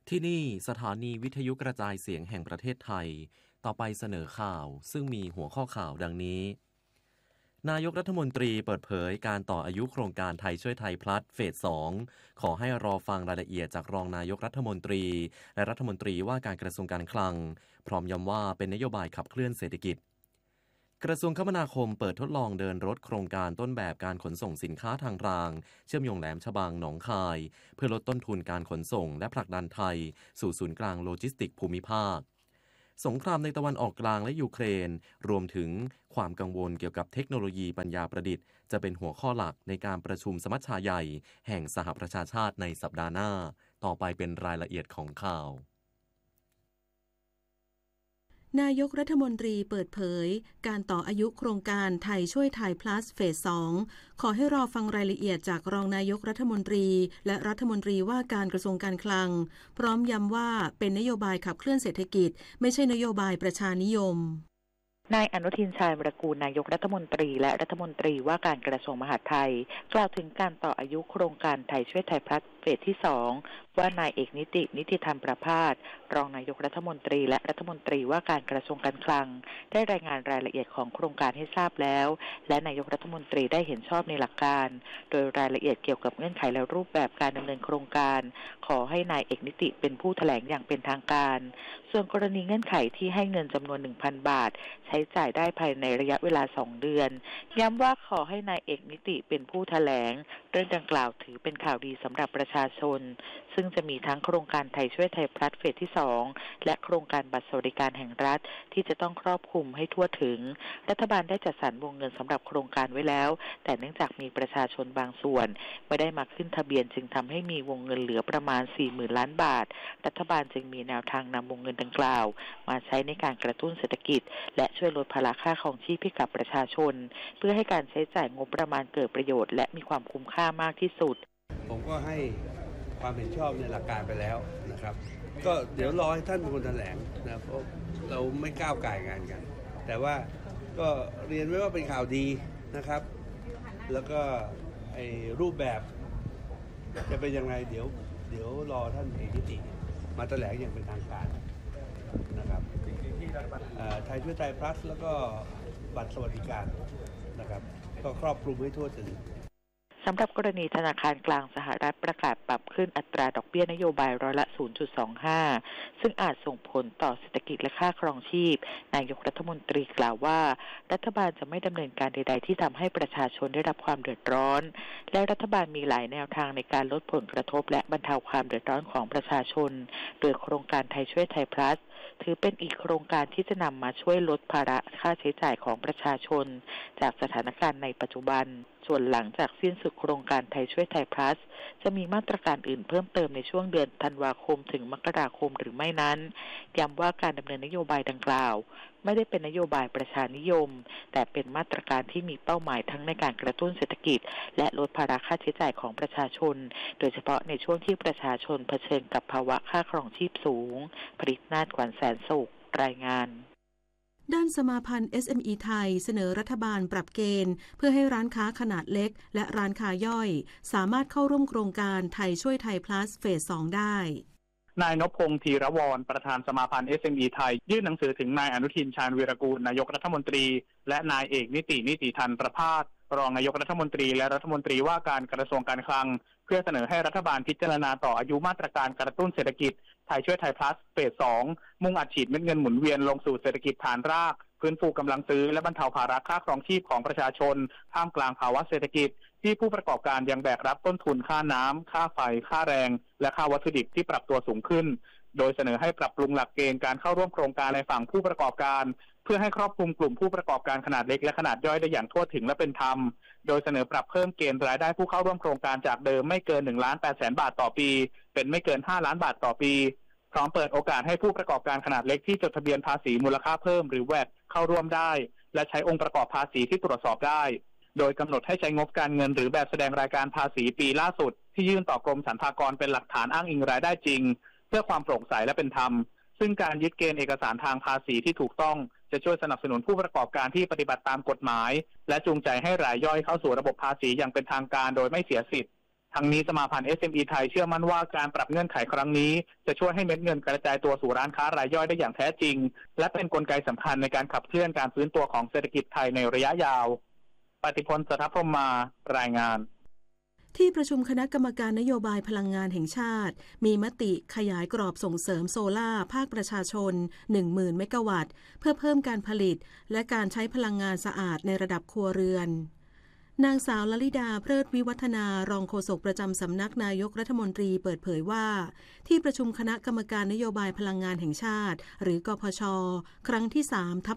ที่นี่สถานีวิทยุกระจายเสียงแห่งประเทศไทยต่อไปเสนอข่าวซึ่งมีหัวข้อข่าวดังนี้นายกรัฐมนตรีเปิดเผยการต่ออายุโครงการไทยช่วยไทยพลัสเฟส 2ขอให้รอฟังรายละเอียดจากรองนายกรัฐมนตรีและรัฐมนตรีว่าการกระทรวงการคลังพร้อมย้ำว่าเป็นนโยบายขับเคลื่อนเศรษฐกิจกระทรวงคมนาคมเปิดทดลองเดินรถโครงการต้นแบบการขนส่งสินค้าทางรางเชื่อมโยงแหลมฉบังหนองคายเพื่อลดต้นทุนการขนส่งและผลักดันไทยสู่ศูนย์กลางโลจิสติกส์ภูมิภาคสงครามในตะวันออกกลางและยูเครนรวมถึงความกังวลเกี่ยวกับเทคโนโลยีปัญญาประดิษฐ์จะเป็นหัวข้อหลักในการประชุมสมัชชาใหญ่แห่งสหประชาชาติในสัปดาห์หน้าต่อไปเป็นรายละเอียดของข่าวนายกรัฐมนตรีเปิดเผยการต่ออายุโครงการไทยช่วยไทยพลัสเฟส 2ขอให้รอฟังรายละเอียดจากรองนายกรัฐมนตรีและรัฐมนตรีว่าการกระทรวงการคลังพร้อมย้ำว่าเป็นนโยบายขับเคลื่อนเศรษฐกิจไม่ใช่นโยบายประชานิยมนายอนุทินชาญวิรากูลนายกรัฐมนตรีและรัฐมนตรีว่าการกระทรวงมหาดไทยกล่าวถึงการต่ออายุโครงการไทยช่วยไทยพลัสเฟสที่ 2ว่านายเอกนิติธรรมประภาสรองนายกรัฐมนตรีและรัฐมนตรีว่าการกระทรวงการคลังได้รายงานรายละเอียดของโครงการให้ทราบแล้วและนายกรัฐมนตรีได้เห็นชอบในหลักการโดยรายละเอียดเกี่ยวกับเงื่อนไขและรูปแบบการดำเนินโครงการขอให้นายเอกนิติเป็นผู้แถลงอย่างเป็นทางการส่วนกรณีเงื่อนไขที่ให้เงินจำนวน 1,000 บาทใช้จ่ายได้ภายในระยะเวลา2เดือนย้ำว่าขอให้นายเอกนิติเป็นผู้แถลงเรื่องดังกล่าวถือเป็นข่าวดีสำหรับประชาชนซึ่งจะมีทั้งโครงการไทยช่วยไทยพลัสเฟสที่ 2และโครงการบัตรสวัสดิการแห่งรัฐที่จะต้องครอบคลุมให้ทั่วถึงรัฐบาลได้จัดสรรวงเงินสำหรับโครงการไว้แล้วแต่เนื่องจากมีประชาชนบางส่วนไม่ได้มาขึ้นทะเบียนจึงทำให้มีวงเงินเหลือประมาณ 40,000 ล้านบาทรัฐบาลจึงมีแนวทางนำวงเงินดังกล่าวมาใช้ในการกระตุ้นเศรษฐกิจและช่วยลดภาระค่าครองชีพให้กับประชาชนเพื่อให้การใช้จ่ายงบประมาณเกิดประโยชน์และมีความคุ้มค่ามากที่สุดผมก็ให้ความเห็นชอบในหลักการไปแล้วนะครับก็เดี๋ยวรอให้ท่านเป็นคนแถลงนะเพราะเราไม่ก้าวไก่งานกันแต่ว่าก็เรียนไว้ว่าเป็นข่าวดีนะครับแล้วก็ไอ้รูปแบบจะเป็นยังไงเดี๋ยวรอท่านเอกนิติมาแถลงอย่างเป็นทางการนะครับไทยช่วยไทยพลัสแล้วก็บัตรสวัสดิการนะครับก็ครอบคลุมให้ทั่วถึงสำหรับกรณีธนาคารกลางสหรัฐประกาศปรับขึ้นอัตราดอกเบี้ยนโยบายร้อยละ 0.25 ซึ่งอาจส่งผลต่อเศรษฐกิจและค่าครองชีพนายกรัฐมนตรีกล่าวว่ารัฐบาลจะไม่ดำเนินการใดๆที่ทำให้ประชาชนได้รับความเดือดร้อนและรัฐบาลมีหลายแนวทางในการลดผลกระทบและบรรเทาความเดือดร้อนของประชาชนโดยโครงการไทยช่วยไทยพลัสถือเป็นอีกโครงการที่จะนำมาช่วยลดภาระค่าใช้จ่ายของประชาชนจากสถานการณ์ในปัจจุบันส่วนหลังจากสิ้นสุดโครงการไทยช่วยไทยพลัสจะมีมาตรการอื่นเพิ่มเติมในช่วงเดือนธันวาคมถึงมกราคมหรือไม่นั้นย้ำว่าการดำเนินนโยบายดังกล่าวไม่ได้เป็นนโยบายประชานิยมแต่เป็นมาตรการที่มีเป้าหมายทั้งในการกระตุ้นเศรษฐกิจและลดภาระค่าใช้จ่ายของประชาชนโดยเฉพาะในช่วงที่ประชาชนเผชิญกับภาวะค่าครองชีพสูงผลิตนาฏ ขวัญแสนสุขรายงานด้านสมาพันธ์ SME ไทยเสนอรัฐบาลปรับเกณฑ์เพื่อให้ร้านค้าขนาดเล็กและร้านค้าย่อยสามารถเข้าร่วมโครงการไทยช่วยไทยพลัสเฟส 2ได้นายนพพงษ์ธีรวรประธานสมาพันธ์ SME ไทยยื่นหนังสือถึงนายอนุทินชาญวีรกูลนายกรัฐมนตรีและนายเอกนิติธรรมประภาสรองนายกรัฐมนตรีและรัฐมนตรีว่าการกระทรวงการคลังเพื่อเสนอให้รัฐบาลพิจารณาต่ออายุมาตรการกระตุ้นเศรษฐกิจไทยช่วยไทยพลัสเฟส 2มุ่งอัดฉีดเม็ดเงินหมุนเวียนลงสู่เศรษฐกิจฐานรากฟื้นฟูกำลังซื้อและบรรเทาภาระค่าครองชีพของประชาชนท่ามกลางภาวะเศรษฐกิจที่ผู้ประกอบการยังแบกรับต้นทุนค่าน้ำค่าไฟค่าแรงและค่าวัตถุดิบที่ปรับตัวสูงขึ้นโดยเสนอให้ปรับปรุงหลักเกณฑ์การเข้าร่วมโครงการในฝั่งผู้ประกอบการเพื่อให้ครอบคลุมกลุ่มผู้ประกอบการขนาดเล็กและขนาดย่อยได้อย่างทั่วถึงและเป็นธรรมโดยเสนอปรับเพิ่มเกณฑ์รายได้ผู้เข้าร่วมโครงการจากเดิมไม่เกิน 1,800,000 บาทต่อปีเป็นไม่เกิน 5 ล้านบาทต่อปีพร้อมเปิดโอกาสให้ผู้ประกอบการขนาดเล็กที่จดทะเบียนภาษีมูลค่าเพิ่มหรือ VAT เข้าร่วมได้และใช้องค์ประกอบภาษีที่ตรวจสอบได้โดยกำหนดให้ใช้งบการเงินหรือแบบแสดงรายการภาษีปีล่าสุดที่ยื่นต่อกรมสรรพากรเป็นหลักฐานอ้างอิงรายได้จริงเพื่อความโปร่งใสและเป็นธรรมซึ่งการยึดเกณฑ์เอกสารทางภาษีที่ถูกต้องจะช่วยสนับสนุนผู้ประกอบการที่ปฏิบัติตามกฎหมายและจูงใจให้รายย่อยเข้าสู่ระบบภาษีอย่างเป็นทางการโดยไม่เสียสิทธิ์ทั้งนี้สมาพันธ์ SME ไทยเชื่อมั่นว่าการปรับเงื่อนไขครั้งนี้จะช่วยให้เม็ดเงินกระจายตัวสู่ร้านค้ารายย่อยได้อย่างแท้จริงและเป็นกลไกสำคัญในการขับเคลื่อนการฟื้นตัวของเศรษฐกิจไทยในระยะยาวปฏิพล สัทธพรหมมารายงานที่ประชุมคณะกรรมการนโยบายพลังงานแห่งชาติมีมติขยายกรอบส่งเสริมโซล่าภาคประชาชน 10,000 เมกะวัตต์เพื่อเพิ่มการผลิตและการใช้พลังงานสะอาดในระดับครัวเรือนนางสาวลลิดาเพลิดวิวัฒนารองโฆษกประจำสำนักนายกรัฐมนตรีเปิดเผยว่าที่ประชุมคณะกรรมการนโยบายพลังงานแห่งชาติหรือกพช.ครั้งที่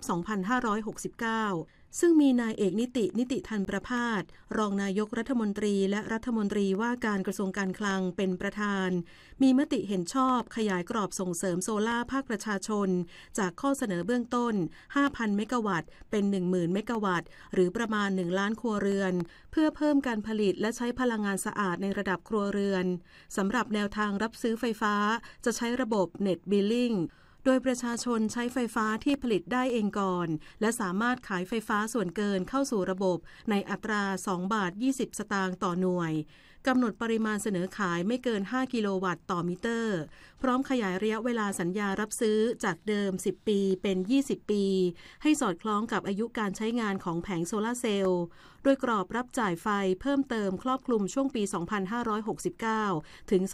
3/2569ซึ่งมีนายเอกนิติธันประภาสรองนายกรัฐมนตรีและรัฐมนตรีว่าการกระทรวงการคลังเป็นประธานมีมติเห็นชอบขยายกรอบส่งเสริมโซล่าภาคประชาชนจากข้อเสนอเบื้องต้น 5,000 เมกะวัตต์เป็น 10,000 เมกะวัตต์หรือประมาณ 1 ล้านครัวเรือนเพื่อเพิ่มการผลิตและใช้พลังงานสะอาดในระดับครัวเรือนสำหรับแนวทางรับซื้อไฟฟ้าจะใช้ระบบ Net Billingโดยประชาชนใช้ไฟฟ้าที่ผลิตได้เองก่อนและสามารถขายไฟฟ้าส่วนเกินเข้าสู่ระบบในอัตรา 2.20 บาทต่อหน่วยกำหนดปริมาณเสนอขายไม่เกิน 5 กิโลวัตต์ต่อมิเตอร์พร้อมขยายระยะเวลาสัญญารับซื้อจากเดิม 10 ปีเป็น 20 ปีให้สอดคล้องกับอายุการใช้งานของแผงโซลาร์เซลล์โดยกรอบรับจ่ายไฟเพิ่มเติมครอบคลุมช่วงปี 2569 ถึง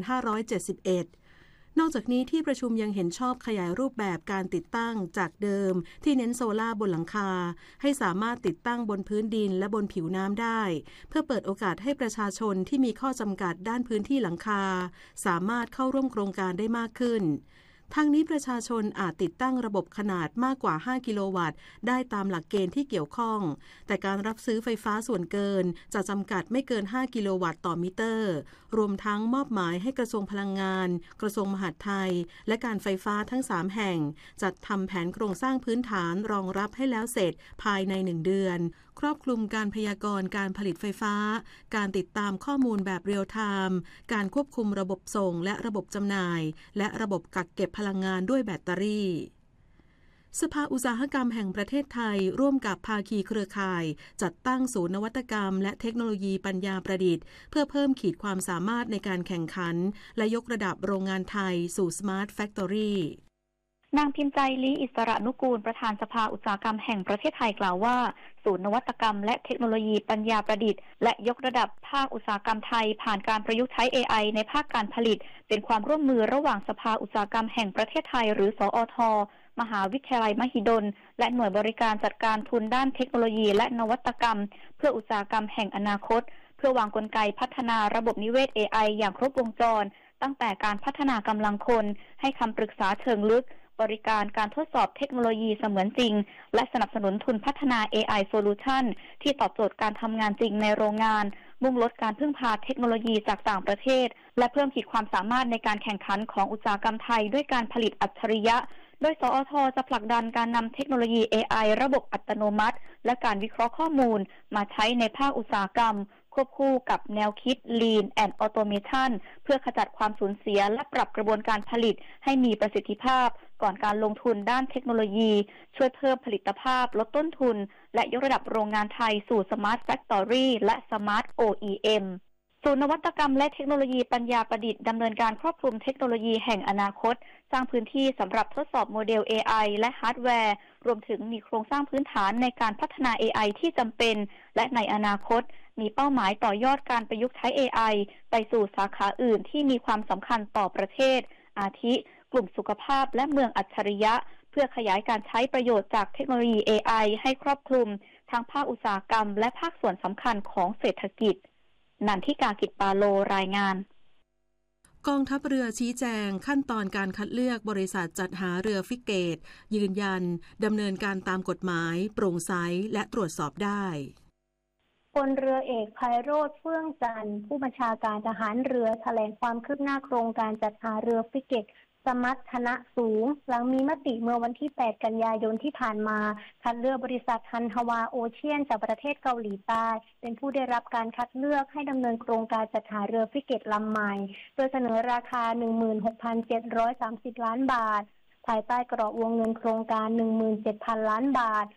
2571นอกจากนี้ที่ประชุมยังเห็นชอบขยายรูปแบบการติดตั้งจากเดิมที่เน้นโซล่าบนหลังคาให้สามารถติดตั้งบนพื้นดินและบนผิวน้ำได้เพื่อเปิดโอกาสให้ประชาชนที่มีข้อจำกัดด้านพื้นที่หลังคาสามารถเข้าร่วมโครงการได้มากขึ้นทางนี้ประชาชนอาจติดตั้งระบบขนาดมากกว่า 5 กิโลวัตต์ได้ตามหลักเกณฑ์ที่เกี่ยวข้องแต่การรับซื้อไฟฟ้าส่วนเกินจะจำกัดไม่เกิน 5 กิโลวัตต์ต่อมิเตอร์รวมทั้งมอบหมายให้กระทรวงพลังงานกระทรวงมหาดไทยและการไฟฟ้าทั้ง 3 แห่งจัดทำแผนโครงสร้างพื้นฐานรองรับให้แล้วเสร็จภายใน 1 เดือนครอบคลุมการพยากรณ์การผลิตไฟฟ้าการติดตามข้อมูลแบบเรียลไทม์การควบคุมระบบส่งและระบบจำหน่ายและระบบกักเก็บพลังงานด้วยแบตเตอรี่สภาอุตสาหกรรมแห่งประเทศไทยร่วมกับภาคีเครือข่ายจัดตั้งศูนย์นวัตกรรมและเทคโนโลยีปัญญาประดิษฐ์เพื่อเพิ่มขีดความสามารถในการแข่งขันและยกระดับโรงงานไทยสู่ Smart Factory นางพิมพ์ใจลี้อิสระนุกูลประธานสภาอุตสาหกรรมแห่งประเทศไทยกล่าวว่าศูนย์นวัตกรรมและเทคโนโลยีปัญญาประดิษฐ์และยกระดับภาคอุตสาหกรรมไทยผ่านการประยุกต์ใช้ AI ในภาคการผลิตเป็นความร่วมมือระหว่างสภาอุตสาหกรรมแห่งประเทศไทยหรือสอท.มหาวิทยาลัยมหิดลและหน่วยบริการจัดการทุนด้านเทคโนโลยีและนวัตกรรมเพื่ออุตสาหกรรมแห่งอนาคตเพื่อวางกลไกพัฒนาระบบนิเวศ AI อย่างครบวงจรตั้งแต่การพัฒนากำลังคนให้คำปรึกษาเชิงลึกบริการการทดสอบเทคโนโลยีเสมือนจริงและสนับสนุนทุนพัฒนา AI Solution ที่ตอบโจทย์การทำงานจริงในโรงงานมุ่งลดการพึ่งพาเทคโนโลยีจากต่างประเทศและเพิ่มขีดความสามารถในการแข่งขันของอุตสาหกรรมไทยด้วยการผลิตอัจฉริยะโดยสอท.จะผลักดันการนำเทคโนโลยี AI ระบบอัตโนมัติและการวิเคราะห์ข้อมูลมาใช้ในภาคอุตสาหกรรมควบคู่กับแนวคิด Lean and Automation เพื่อขจัดความสูญเสียและปรับกระบวนการผลิตให้มีประสิทธิภาพก่อนการลงทุนด้านเทคโนโลยีช่วยเพิ่มผลิตภาพลดต้นทุนและยกระดับโรงงานไทยสู่ Smart Factory และ Smart OEM ศูนย์นวัตกรรมและเทคโนโลยีปัญญาประดิษฐ์ดำเนินการครอบคลุมเทคโนโลยีแห่งอนาคตสร้างพื้นที่สำหรับทดสอบโมเดล AI และฮาร์ดแวร์รวมถึงมีโครงสร้างพื้นฐานในการพัฒนา AI ที่จำเป็นและในอนาคตมีเป้าหมายต่อยอดการประยุกต์ใช้ AI ไปสู่สาขาอื่นที่มีความสำคัญต่อประเทศอาทิกลุ่มสุขภาพและเมืองอัจฉริยะเพื่อขยายการใช้ประโยชน์จากเทคโนโลยี AI ให้ครอบคลุมทั้งภาคอุตสาหกรรมและภาคส่วนสำคัญของเศรษฐกิจนันทิกากิจปาโลรายงานกองทัพเรือชี้แจงขั้นตอนการคัดเลือกบริษัทจัดหาเรือฟริเกตยืนยันดำเนินการตามกฎหมายโปร่งใสและตรวจสอบได้พลเรือเอกไพโรจน์เฟื่องจันทร์ผู้บัญชาการทหารเรือแถลงความคืบหน้าโครงการจัดหาเรือฟริเกตสมรรถนะสูงหลังมีมติเมื่อวันที่ 8 กันยายนที่ผ่านมาคัดเลือกบริษัทฮันฮวาโอเชียนจากประเทศเกาหลีใต้เป็นผู้ได้รับการคัดเลือกให้ดำเนินโครงการจัดหาเรือฟริเกตลำใหม่โดยเสนอราคา 16,730 ล้านบาทภายใต้กรอบวงเงินโครงการ 17,000 ล้านบาท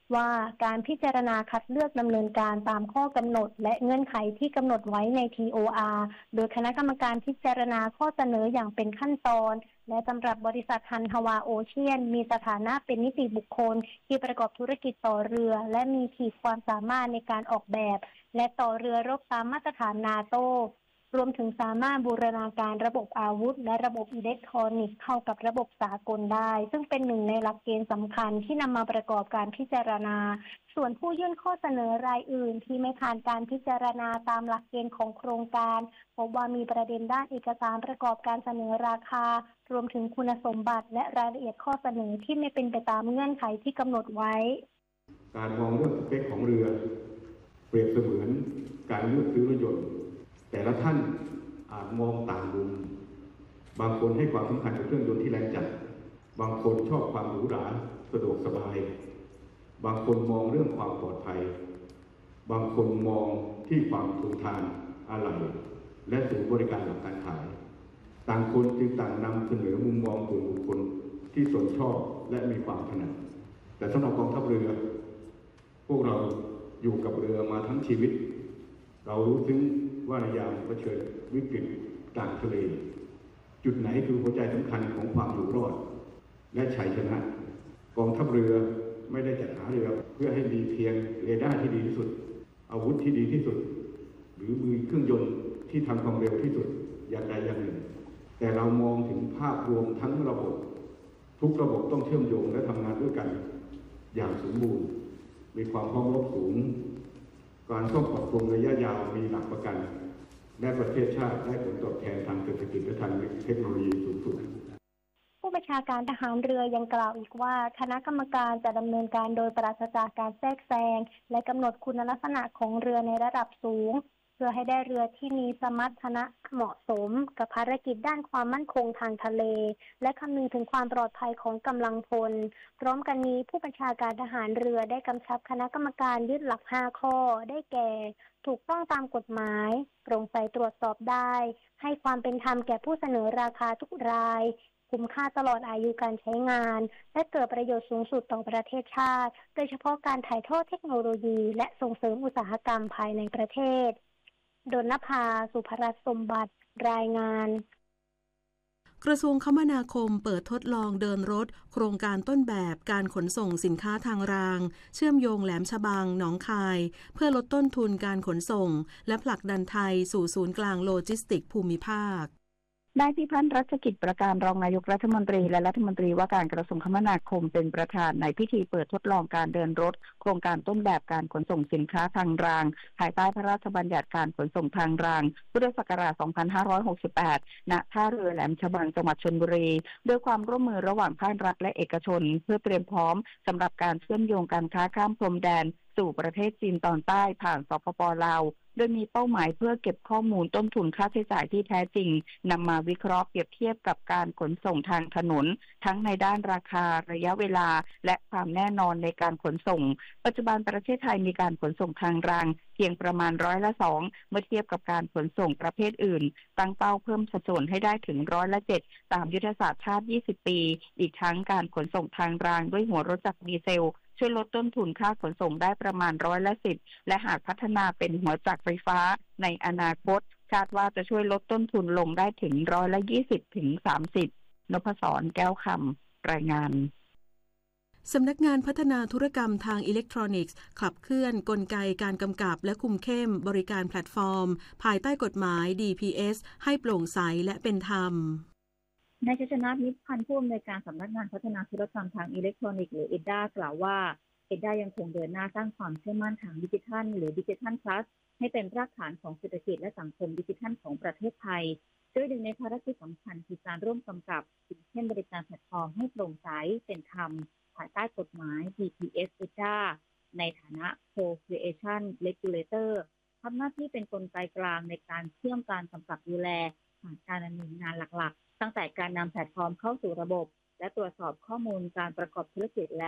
ว่าการพิจารณาคัดเลือกดำเนินการตามข้อกำหนดและเงื่อนไขที่กำหนดไว้ใน TOR โดยคณะกรรมการพิจารณาข้อเสนออย่างเป็นขั้นตอนและสำหรับบริษัทฮันฮวาโอเชียนมีสถานะเป็นนิติบุคคลที่ประกอบธุรกิจต่อเรือและมีขีดความสามารถในการออกแบบและต่อเรือรบตามมาตรฐานนาโตรวมถึงสามารถบูรณาการระบบอาวุธและระบบอิเล็กทรอนิกส์เข้ากับระบบสากลได้ซึ่งเป็นหนึ่งในหลักเกณฑ์สำคัญที่นำมาประกอบการพิจารณาส่วนผู้ยื่นข้อเสนอรายอื่นที่ไม่ผ่านการพิจารณาตามหลักเกณฑ์ของโครงการพบว่ามีประเด็นด้านเอกสารประกอบการเสนอราคารวมถึงคุณสมบัติและรายละเอียดข้อเสนอที่ไม่เป็นไปตามเงื่อนไขที่กำหนดไว้การมองเรื่องสเปคของเรือเปรียบเสมือนการเลือกซื้อรถยนต์แต่ละท่านอาจมองต่างมุมบางคนให้ความสำคัญกับเครื่องยนต์ที่แรงจัดบางคนชอบความหรูหราสะดวกสบายบางคนมองเรื่องความปลอดภัยบางคนมองที่ความทนทานอะไหล่และศูนย์บริการหลังการขายต่างคนจึงต่างนำเสนอมุมมองส่วนบุคคลที่ตนชอบและมีความถนัดแต่สำหรับกองทัพเรือพวกเราอยู่กับเรือมาทั้งชีวิตเรารู้ซึ้งว่าในยามเผชิญวิกฤตกลางทะเลจุดไหนคือหัวใจสำคัญของความอยู่รอดและชัยชนะกองทัพเรือไม่ได้จัดหาเรือเพื่อให้มีเพียงเรดาร์ที่ดีที่สุดอาวุธที่ดีที่สุดหรือมือเครื่องยนต์ที่ทำความเร็วที่สุดอย่างใดอย่างหนึ่งแต่เรามองถึงภาพรวมทั้งระบบทุกระบบต้องเชื่อมโยงและทำงานด้วยกันอย่างสมบูรณ์มีความพร้อมรบสูงการซ่อมปรับปรุงระยะยาวมีหลักประกันและประเทศชาติได้ผลตอบแทนทางเศรษฐกิจและทางเทคโนโลยีสูงสุดผู้บัญชาการทหารเรือยังกล่าวอีกว่าคณะกรรมการจะดำเนินการโดยปราศจากการแทรกแซงและกำหนดคุณลักษณะของเรือในระดับสูงเพื่อให้ได้เรือที่มีสมรรถนะเหมาะสมกับภารกิจด้านความมั่นคงทางทะเลและคำนึงถึงความปลอดภัยของกำลังพลพร้อมกันนี้ผู้บัญชาการทหารเรือได้กำชับคณะกรรมการยึดหลัก5ข้อได้แก่ถูกต้องตามกฎหมายโปร่งใสตรวจสอบได้ให้ความเป็นธรรมแก่ผู้เสนอราคาทุกรายคุ้มค่าตลอดอายุการใช้งานและเกิดประโยชน์สูงสุดต่อประเทศชาติโดยเฉพาะการถ่ายทอดเทคโนโลยีและส่งเสริมอุตสาหกรรมภายในประเทศดลภา สุภรัตน์สมบัติรายงานกระทรวงคมนาคมเปิดทดลองเดินรถโครงการต้นแบบการขนส่งสินค้าทางรางเชื่อมโยงแหลมฉบังหนองคายเพื่อลดต้นทุนการขนส่งและผลักดันไทยสู่ศูนย์กลางโลจิสติกส์ภูมิภาคนายพิพัฒน์รัชกิจประการรองนายกรัฐมนตรีและรัฐมนตรีว่าการกระทรวงคมนาคมเป็นประธานในพิธีเปิดทดลองการเดินรถโครงการต้นแบบการขนส่งสินค้าทางรางภายใต้พระราชบัญญัติการขนส่งทางรางพุทธศักราช 2568 ณ ท่าเรือแหลมฉบังจังหวัดชลบุรีด้วยความร่วมมือระหว่างภาครัฐและเอกชนเพื่อเตรียมพร้อมสำหรับการเชื่อมโยงการค้าข้ามพรมแดนสู่ประเทศจีนตอนใต้ผ่านสปป.ลาวโดยมีเป้าหมายเพื่อเก็บข้อมูลต้นทุนค่าใช้จ่ายที่แท้จริงนำมาวิเคราะห์เปรียบเทียบกับการขนส่งทางถนนทั้งในด้านราคาระยะเวลาและความแน่นอนในการขนส่งปัจจุบันประเทศไทยมีการขนส่งทางรางเพียงประมาณ2%เมื่อเทียบกับการขนส่งประเภทอื่นตั้งเป้าเพิ่มสัดส่วนให้ได้ถึง7%ตามยุทธศาสตร์ชาติ20 ปีอีกทั้งการขนส่งทางรางด้วยหัวรถจักรดีเซลช่วยลดต้นทุนค่าขนส่งได้ประมาณ10%และหากพัฒนาเป็นหัวจักรไฟฟ้าในอนาคตคาดว่าจะช่วยลดต้นทุนลงได้ถึง20 ถึง 30นพศรแก้วคำรายงานสำนักงานพัฒนาธุรกรรมทางอิเล็กทรอนิกส์ขับเคลื่อนกลไกการกำกับและคุมเข้มบริการแพลตฟอร์มภายใต้กฎหมาย DPS ให้โปร่งใสและเป็นธรรมนายชัยชนะ มิตรพันธ์ผู้อำนวยการสำนักงานพัฒนาธุรกรรมทางอิเล็กทรอนิกส์หรือ EDDA กล่าวว่า EDDA ยังคงเดินหน้าสร้างความเชื่อมั่นทางดิจิทัลหรือดิจิทัลพลัสให้เป็นรากฐานของเศรษฐกิจและสังคมดิจิทัลของประเทศไทยโดยหนึ่งในภารกิจสำคัญคือการร่วมกำกับคุมเข้มบริการแพลตฟอร์มให้โปร่งใสเป็นธรรมภายใต้กฎหมาย DPS EDDA ในฐานะ Co-Creation Regulator ทำหน้าที่เป็นกลไกกลางในการเชื่อมการกำกับดูแลผ่านการดำเนินงานหลักๆตั้งแต่การนำแพลตฟอร์มเข้าสู่ระบบและตรวจสอบข้อมูลการประกอบธุรกิจแล้ว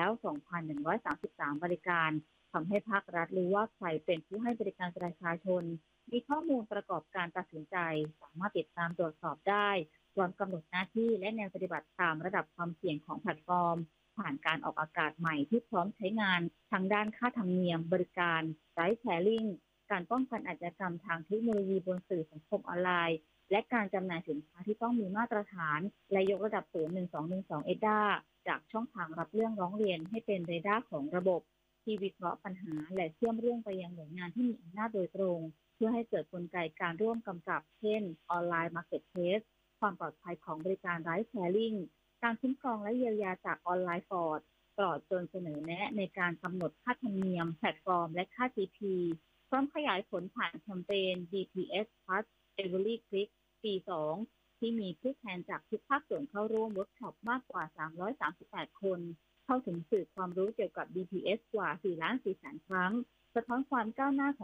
2,133 บริการทำให้ภาครัฐรู้ว่าใครเป็นผู้ให้บริการประชาชนมีข้อมูลประกอบการตัดสินใจสามารถติดตามตรวจสอบได้พร้อมกำหนดหน้าที่และแนวปฏิบัติตามระดับความเสี่ยงของแพลตฟอร์มผ่านการออกอากาศใหม่ที่พร้อมใช้งานทางด้านค่าธรรมเนียมบริการไรด์แชร์ลิงการป้องกันอาชญากรรมทางเทคโนโลยีบนสื่อสังคมออนไลน์และการจำหน่ายสินค้าที่ต้องมีมาตรฐานและยกระดับศูนย์1212 EDDA จากช่องทางรับเรื่องร้องเรียนให้เป็นเรดาร์ของระบบที่วิเคราะห์ปัญหาและเชื่อมเรื่องไปยังหน่วยงานที่มีอำนาจโดยตรงเพื่อให้เกิดกลไกการร่วมกำกับเช่นออนไลน์มาร์เก็ตเพลสความปลอดภัยของบริการไรด์แชร์ลิงการคุ้มครองและเยียวยาจากออนไลน์ฟอร์ดตลอดจนเสนอแนะในการกำหนดค่าธรรมเนียมแพลตฟอร์มและค่า GP พร้อมขยายผลผ่านแคมเปญ DPS Plus Every Click ปี 2 ที่มีผู้แทนจากทุกภาคส่วนเข้าร่วมเวิร์กช็อปมากกว่า 338 คนเข้าถึงสื่อความรู้เกี่ยวกับ DPS กว่า 4,400,000 ครั้งสะท้อนความก้าวหน้าของ